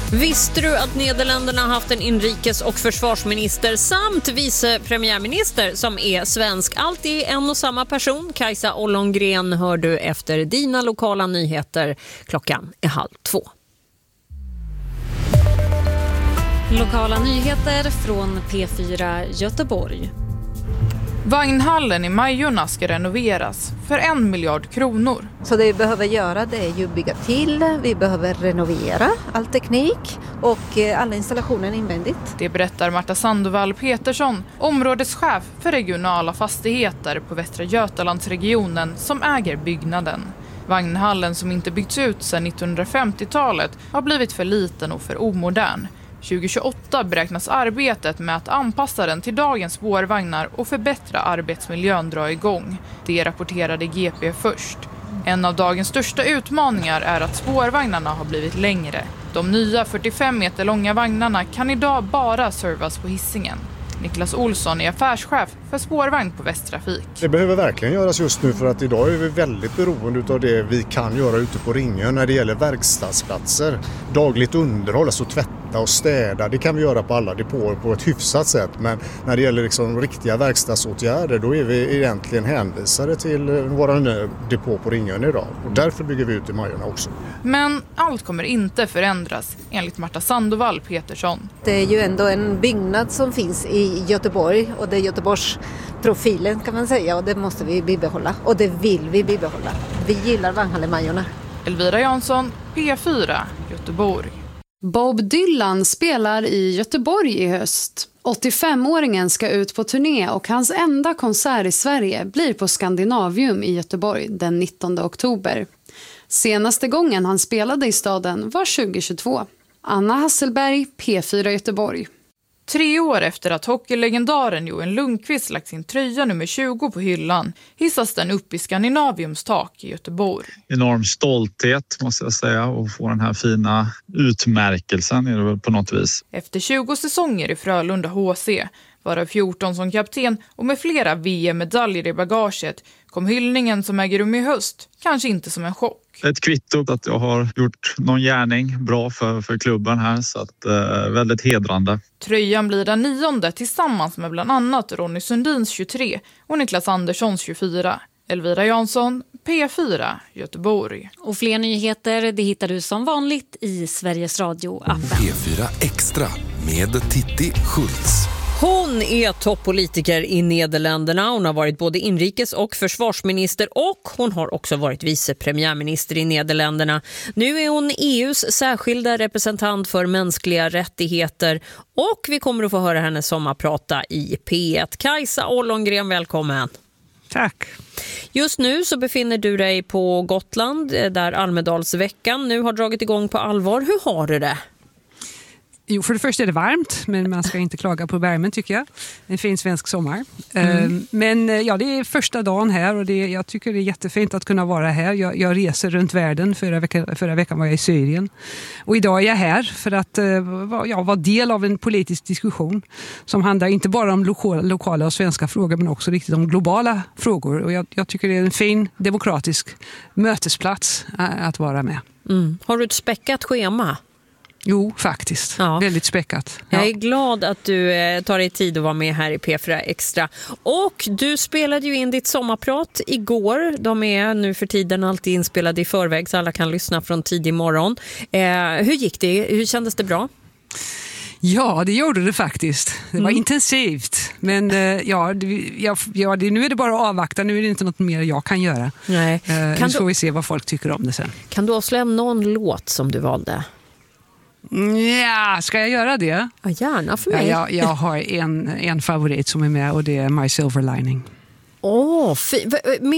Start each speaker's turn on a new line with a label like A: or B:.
A: Visste du att Nederländerna har haft en inrikes- och försvarsminister samt vice premiärminister som är svensk? Allt är en och samma person. Kajsa Ollongren hör du efter dina lokala nyheter. Klockan är 13:30.
B: Lokala nyheter från P4 Göteborg.
C: Vagnhallen i Majorna ska renoveras för 1 miljard kronor.
D: Så det vi behöver göra, det är ju bygga till, vi behöver renovera all teknik och alla installationer invändigt.
C: Det berättar Marta Sandovall Petersson, områdeschef för regionala fastigheter på Västra Götalandsregionen som äger byggnaden. Vagnhallen som inte byggts ut sedan 1950-talet har blivit för liten och för omodern. 2028 beräknas arbetet med att anpassa den till dagens spårvagnar och förbättra arbetsmiljön dra igång. Det rapporterade GP först. En av dagens största utmaningar är att spårvagnarna har blivit längre. De nya 45 meter långa vagnarna kan idag bara servas på Hisingen. Niklas Olsson är affärschef för spårvagn på Västtrafik.
E: Det behöver verkligen göras just nu för att idag är vi väldigt beroende av det vi kan göra ute på Ringön när det gäller verkstadsplatser. Dagligt underhåll, alltså tvätta och städa, det kan vi göra på alla depåer på ett hyfsat sätt. Men när det gäller liksom riktiga verkstadsåtgärder då är vi egentligen hänvisade till vår depå på Ringön idag. Och därför bygger vi ut i Majorna också.
C: Men allt kommer inte förändras, enligt Marta Sandovall Petersson.
D: Det är ju ändå en byggnad som finns i Göteborg och det är Göteborgs profilen kan man säga och det måste vi bibehålla och det vill vi bibehålla. Vi gillar Vagnhallen Majorna.
C: Elvira Jansson, P4, Göteborg.
B: Bob Dylan spelar i Göteborg i höst. 85-åringen ska ut på turné och hans enda konsert i Sverige blir på Skandinavium i Göteborg den 19 oktober. Senaste gången han spelade i staden var 2022. Anna Hasselberg, P4 Göteborg.
C: 3 år efter att hockeylegendaren Johan Lundqvist lagt sin tröja nummer 20 på hyllan hissas den upp i Skandinaviums tak i Göteborg.
F: Enorm stolthet måste jag säga och få den här fina utmärkelsen är det väl på något vis.
C: Efter 20 säsonger i Frölunda HC, varav 14 som kapten och med flera VM-medaljer i bagaget kom hyllningen som äger rum i höst kanske inte som en chock.
F: Ett kvitto att jag har gjort någon gärning bra för klubben här så att väldigt hedrande.
C: Tröjan blir den 9:e tillsammans med bland annat Ronny Sundins 23 och Niklas Anderssons 24. Elvira Jansson, P4, Göteborg.
B: Och fler nyheter det hittar du som vanligt i Sveriges Radio-appen.
G: P4 Extra med Titti Schultz.
A: Hon är toppolitiker i Nederländerna. Hon har varit både inrikes- och försvarsminister och hon har också varit vice premiärminister i Nederländerna. Nu är hon EUs särskilda representant för mänskliga rättigheter och vi kommer att få höra henne sommarprata i P1. Kajsa Ollongren, välkommen.
H: Tack.
A: Just nu så befinner du dig på Gotland där Almedalsveckan nu har dragit igång på allvar. Hur har du det?
H: Jo, för det första är det varmt, men man ska inte klaga på värmen tycker jag. En fin svensk sommar. Men ja, det är första dagen här och jag tycker det är jättefint att kunna vara här. Jag reser runt världen, förra veckan var jag i Syrien. Och idag är jag här för att vara del av en politisk diskussion som handlar inte bara om lokala och svenska frågor men också riktigt om globala frågor. Och jag tycker det är en fin demokratisk mötesplats att vara med.
A: Har du ett späckat schema?
H: Jo, faktiskt. Ja. Väldigt späckat. Ja.
A: Jag är glad att du tar dig tid att vara med här i P4 Extra. Och du spelade ju in ditt sommarprat igår. De är nu för tiden alltid inspelade i förväg så alla kan lyssna från tidig morgon. Hur gick det? Hur kändes det bra?
H: Ja, det gjorde det faktiskt. Det var intensivt. Men nu är det bara att avvakta. Nu är det inte något mer jag kan göra.
A: Nej.
H: Nu får vi se vad folk tycker om det sen.
A: Kan du avslöja någon låt som du valde?
H: Ja, ska jag göra det?
A: Ja, gärna för mig.
H: Jag har en favorit som är med och det är My Silver Lining.